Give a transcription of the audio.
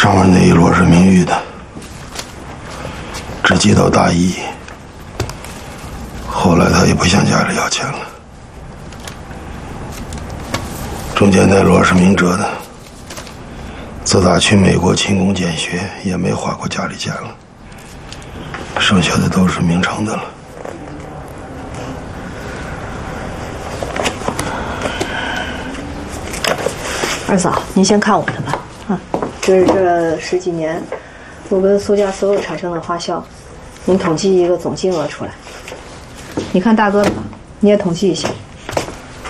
上面那一摞是明玉的，只寄到大一。后来他也不向家里要钱了。中间那摞是明哲的，自打去美国勤工俭学，也没花过家里钱了。剩下的都是明成的了。 二嫂，您先看我的吧。啊，这是这10几年我跟苏家所有产生的花销，您统计一个总金额出来。你看大哥的吧，你也统计一下。